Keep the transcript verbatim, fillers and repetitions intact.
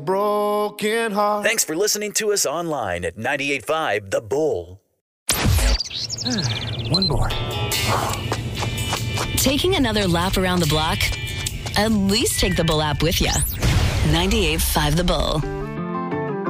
Broken heart. Thanks for listening to us online at ninety-eight point five The Bull. One more. Taking another lap around the block? At least take the Bull app with you. ninety-eight point five The Bull.